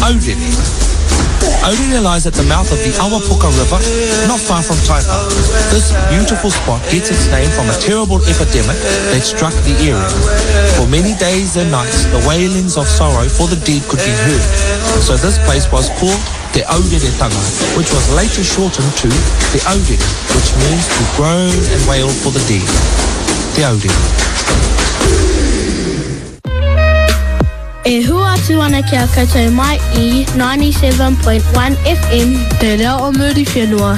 Aurere. Aurere lies at the mouth of the Awapuka River, not far from Taipa. This beautiful spot gets its name from a terrible epidemic that struck the area. For many days and nights, the wailings of sorrow for the dead could be heard. So this place was called Te Aurere Tanga, which was later shortened to Te Aurere, which means to groan and wail for the dead. Te Aurere. E hua atu ana ki a koutou mai I 97.1 FM Te Reo o Muri Whenua.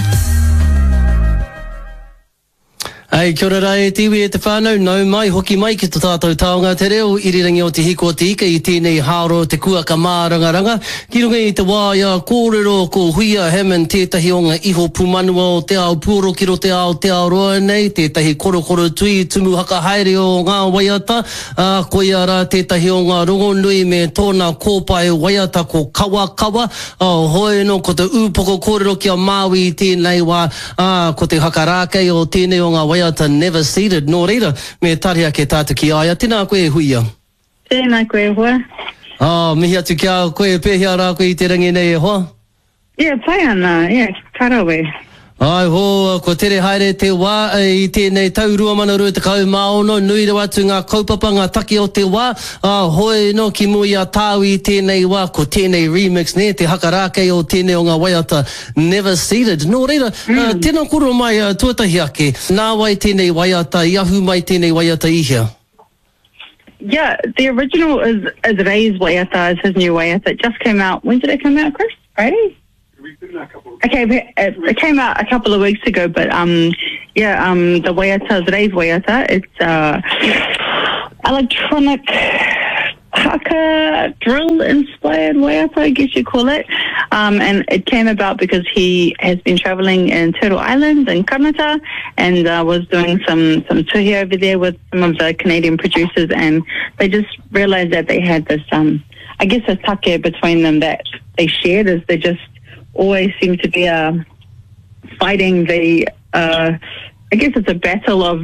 Ai, kia ora rai, tiwi e te whānau, nau mai, hoki mai ki te tātou taonga te reo, irirangi o te hiko te ika I tēnei haro te kuaka mārangaranga. Ki runga I te wāia, kōrero ko Huia Hammond, tētahi o ngā iho pumanua o te ao pūro kiro te ao roa nei, tētahi korokoro tui, tumu haka haere o ngā waiata, koe ara tētahi o ngā rongonui me tōna kōpai waiata ko Kawakawa, hoi no ko te ūpoko kōrero ki a Māui I tēnei wā, ko te hakarākei o tēnei o ngā waiata never seated, nō reira, me taria ke tātu ki aia. Tēnā koe Huia. Tēnā koe hoa. Mihi atu kia koe pēhia rā koe I te rangi nei e hoa? Pai ana, karawe. Ai ho, ko tere haere te wā I tēnei taurua mana rua te kau maono, nui rawa atu ngā kaupapa, ngā taki o te wā, hoi no ki mui a tāu I tēnei wā, ko tēnei remix ne, te hakarākei o tēnei o ngā waiata never seated. Nō reira, tēnā koro mai tuatahi ake, nā wai tēnei waiata, iahu mai tēnei waiata I hea. Yeah, the original is Ray's waiata, is his new waiata. It just came out, when did it come out, Chris? Friday? Okay, it came out a couple of weeks ago, but the waiata is Ray's waiata. It's electronic haka drill inspired waiata, I guess you call it. And it came about because he has been travelling in Turtle Island and Kanata and was doing some tuhi over there with some of the Canadian producers, and they just realised that they had this I guess a take between them that they shared, is they just always seem to be fighting the I guess it's a battle of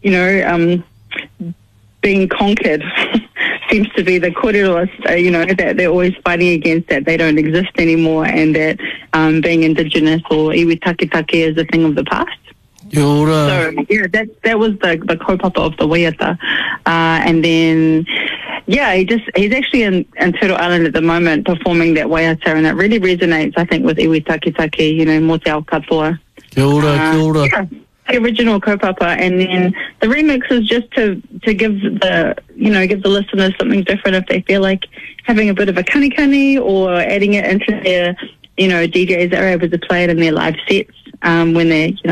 being conquered seems to be the kōrero, that they're always fighting against, that they don't exist anymore, and that being indigenous or iwi take is a thing of the past. So that was the kaupapa of the waiata, and then he's actually in Turtle Island at the moment performing that waiata, and it really resonates, I think, with iwi take, mo te ao katoa. Kia ora. The original kaupapa, and then the remix is just to give the listeners something different if they feel like having a bit of a kanikani or adding it into their DJs that are able to play it in their live sets when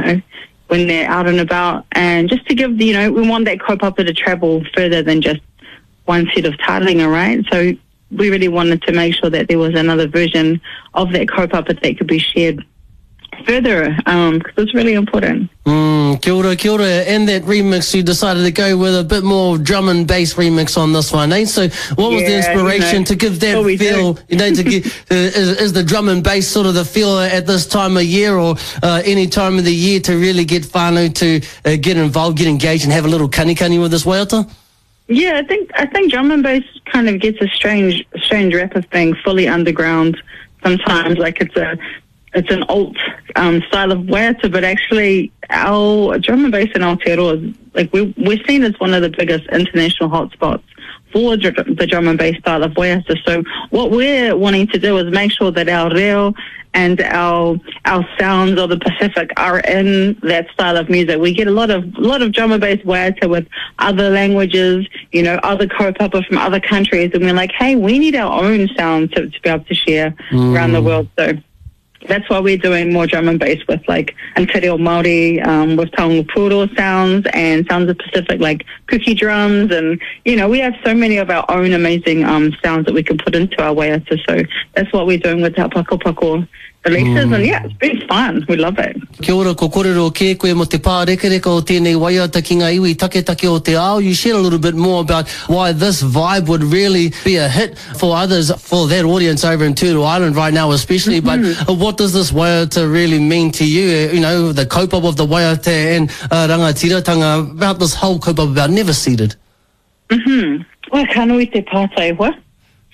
they're out and about, and just to give we want that kaupapa to travel further than just one set of taringa, right? So we really wanted to make sure that there was another version of that kaupapa that could be shared further, because it's really important. Kia ora. And that remix, you decided to go with a bit more drum and bass remix on this one, eh? So what was the inspiration to give that feel, to get, is the drum and bass sort of the feel at this time of year, or any time of the year, to really get whānau to get involved, get engaged and have a little kanikani with this waiata? Yeah, I think drum and bass kind of gets a strange rap of being fully underground sometimes, like it's an alt style of waiata, but actually our drum and bass in Aotearoa, like we're seen as one of the biggest international hotspots for the drum and bass style of waiata. So what we're wanting to do is make sure that our reo and our sounds of the Pacific are in that style of music. We get a lot of drum and bass waiata with other languages, other kaupapa from other countries, and we're like, hey, we need our own sound to be able to share around the world. So that's why we're doing more drum and bass with like Te Reo Māori, with Taonga Puro sounds and sounds of Pacific, like cookie drums, and we have so many of our own amazing sounds that we can put into our waiata. So that's what we're doing with our Pako releases, and it's been fun. We love it. Kia ora, ko kōrero ke koe mo te pārekereka o tēnei waiata ki ngā iwi take o te ao. You shared a little bit more about why this vibe would really be a hit for others, for that audience over in Turtle Island right now especially, but what does this waiata really mean to you? The kaupapa of the waiata and rangatiratanga, about this whole kaupapa about never seated. Well, ka nui te pātai hoa.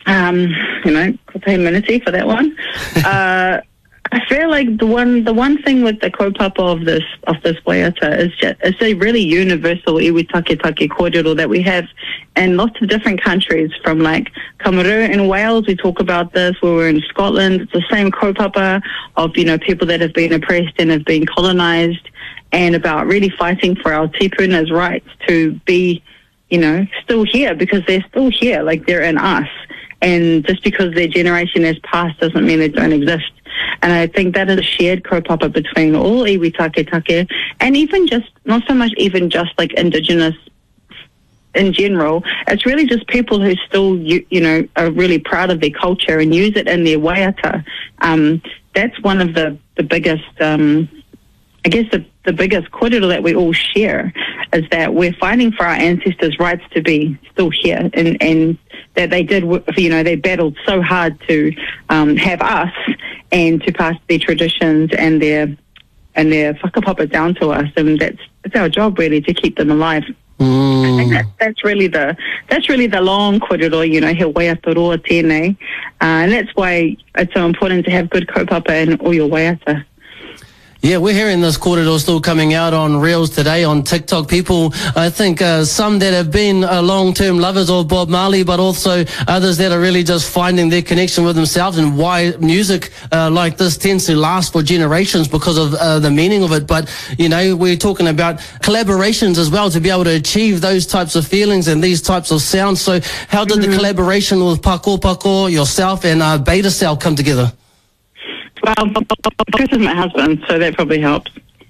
You know, kotahi miniti for that one. I feel like the one thing with the kaupapa of this waiata is just it's a really universal iwi take kōrero that we have in lots of different countries. From like Kamerun in Wales, we talk about this. Where we're in Scotland, it's the same kaupapa of, you know, people that have been oppressed and have been colonised, and about really fighting for our tipuna's rights to be, you know, still here, because they're still here, like they're in us. And just because their generation has passed doesn't mean they don't exist. And I think that is a shared kaupapa between all iwi take, and even just, not so much even just like Indigenous in general. It's really just people who still, you know, are really proud of their culture and use it in their waiata. That's one of the biggest, I guess the biggest kōrero that we all share, is that we're fighting for our ancestors' rights to be still here, and that they did, you know, they battled so hard to have us and to pass their traditions and their whakapapa down to us, and it's our job really to keep them alive. I think that's really the long kōrero, you know, he waiata roa tēnei, and that's why it's so important to have good kaupapa in all your waiata. Yeah, we're hearing this kōrero still coming out on Reels today on TikTok. People, I think, some that have been long-term lovers of Bob Marley, but also others that are really just finding their connection with themselves, and why music like this tends to last for generations because of the meaning of it. But, you know, we're talking about collaborations as well to be able to achieve those types of feelings and these types of sounds. So how did the collaboration with Pako Pako, yourself, and Beta Cell come together? Well, Chris is my husband, so that probably helps.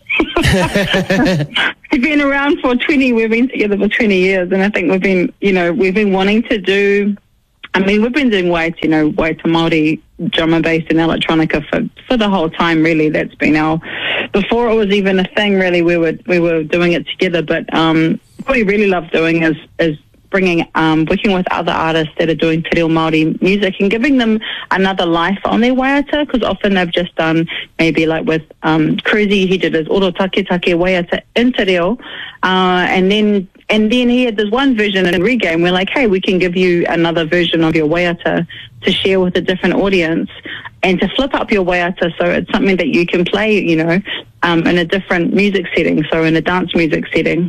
We've been around for we've been together for 20 years, and I think we've been wanting to do, we've been doing Waita Māori drum and bass and electronica for the whole time, really. That's been before it was even a thing, really, we were doing it together. But what we really love doing is bringing, working with other artists that are doing te reo Māori music and giving them another life on their waiata, because often they've just done, maybe like with Cruzy, he did his oro take waiata in te reo, and then he had this one version in reggae, and we're like, hey, we can give you another version of your waiata to share with a different audience, and to flip up your waiata so it's something that you can play, you know, in a different music setting, so in a dance music setting.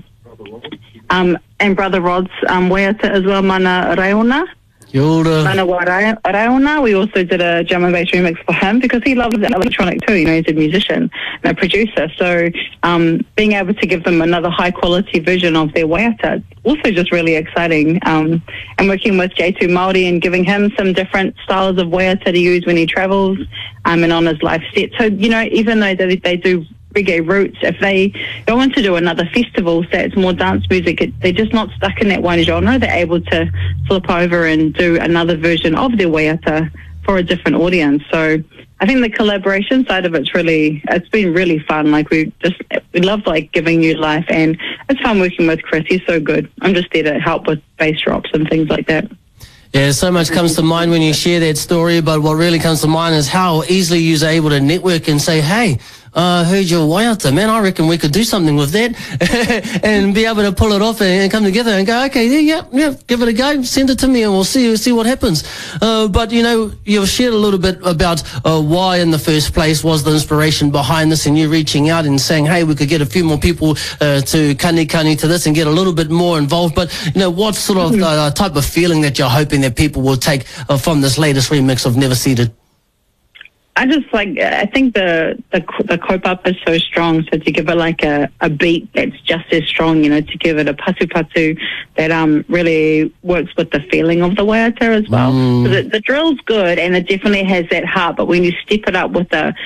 And Brother Rod's waiata as well, Mana Raiona. Mana wa Raiona. We also did a drum and bass remix for him, because he loves electronic too, you know, he's a musician and a producer. So being able to give them another high quality version of their waiata, also just really exciting. And working with J2 Māori and giving him some different styles of waiata to use when he travels and on his live set. So, you know, even though they do reggae roots, if they go on to do another festival, say it's more dance music, they're just not stuck in that one genre. They're able to flip over and do another version of their waiata for a different audience. So I think the collaboration side of it's been really fun. Like we love like giving new life, and it's fun working with Chris. He's so good. I'm just there to help with bass drops and things like that. Yeah, so much comes to mind when you share that story, but what really comes to mind is how easily you're able to network and say, hey, I heard your waiata, man, I reckon we could do something with that and be able to pull it off and come together and go, okay, yeah, give it a go, send it to me and we'll see what happens. But, you know, you've shared a little bit about why in the first place was the inspiration behind this, and you reaching out and saying, hey, we could get a few more people to kani to this and get a little bit more involved. But, you know, what sort of type of feeling that you're hoping that people will take from this latest remix of Never Seated? I think the kaupapa is so strong, so to give it like a beat that's just as strong, you know, to give it a patu that really works with the feeling of the waiata as well. So the drill's good and it definitely has that heart, but when you step it up with a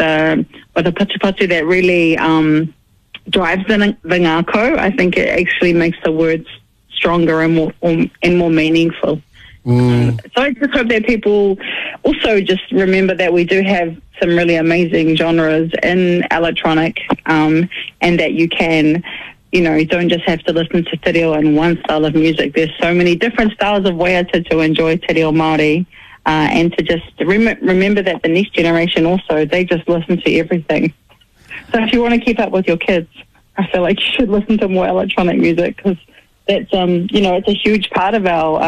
patu that really drives the ngako, I think it actually makes the words stronger and more meaningful. So I just hope that people also just remember that we do have some really amazing genres in electronic, and that you can, you know, you don't just have to listen to te reo in one style of music. There's so many different styles of waiata to enjoy te reo Māori, and to just remember that the next generation also, they just listen to everything. So if you want to keep up with your kids, I feel like you should listen to more electronic music, because that's it's a huge part of our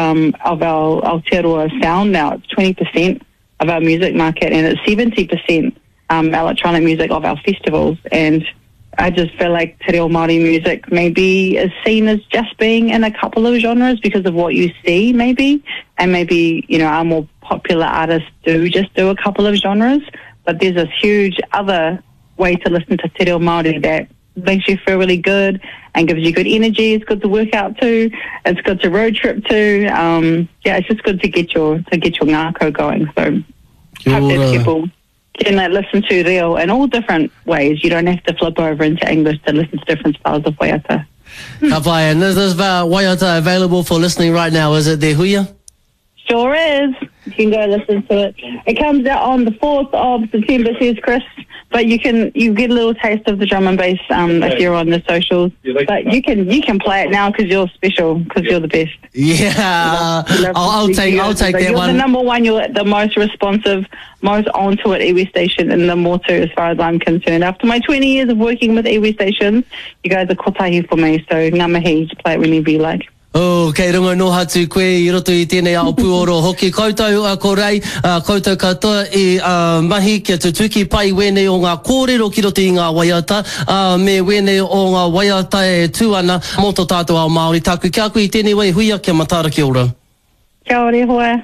Aotearoa sound now. It's 20% of our music market, and it's 70% electronic music of our festivals. And I just feel like Te Reo Māori music maybe is seen as just being in a couple of genres because of what you see, maybe. And maybe, our more popular artists do just do a couple of genres. But there's this huge other way to listen to Te Reo Māori that makes you feel really good and gives you good energy. It's good to work out to. It's good to road trip to. It's just good to get your ngākau going. So hope that people can listen to reo in all different ways. You don't have to flip over into English to listen to different styles of waiata. Kapai, and is this waiata available for listening right now? Is it there, Huia? Sure is. You can go listen to it. It comes out on the 4th of September, says Chris. But you get a little taste of the drum and bass if you're on the socials. But you can play it now because you're special, because you're the best. Yeah, I'll take that you're one. You're the number one. You're the most responsive, most onto it iwi station, and the more too, as far as I'm concerned. After my 20 years of working with iwi stations, you guys are kotahi for me. So ngā mihi, just play it whenever you like. Kei runga no hatu koe I roto I tēnei ao puoro hoki. Koutou ko rei, koutou katoa mahi kia tutuki pai wene o ngā kōrero ki roto I ngā waiata, me wene o ngā waiata e tūana mō tō tātou ao Māori. Tāku kia koe I tēnei wei Huia, kia matara ki ora. Kia ore hoa.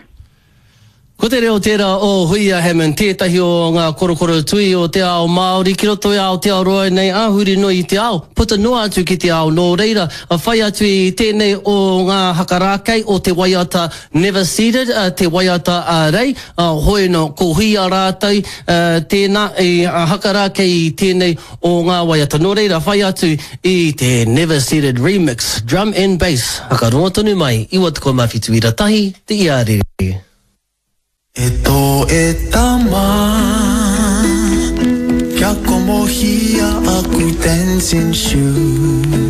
Ko te reo tērā o Huia Hammond, tētahi o ngā korokoro tui o te ao Māori, ki roto I Aotearoa nei ahuri no I te ao. Puta noa atu ki te ao, nō reira, whai atu I tēnei o ngā hakarākei o te waiata Never Seated, te waiata rei, hoi no ko Huia rātou, tēnā I hakarākei I tēnei o ngā waiata. Nō reira, whai atu I te Never Seated remix, drum and bass, hakaronga tonu mai, iwa tuko mawhitu I ratahi, te iarere. E tō e tama, kia komohia aku dancing shoes.